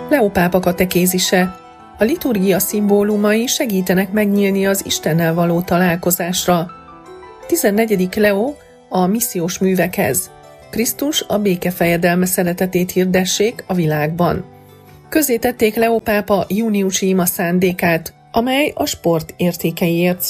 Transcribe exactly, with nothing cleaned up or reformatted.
Leó pápa katekézise. A liturgia szimbólumai segítenek megnyílni az Istennel való találkozásra. tizennegyedik Leó a missziós művekhez. Krisztus a békefejedelme szeretetét hirdessék a világban. Közzétették Leó pápa júniusi ima szándékát, amely a sport értékeiért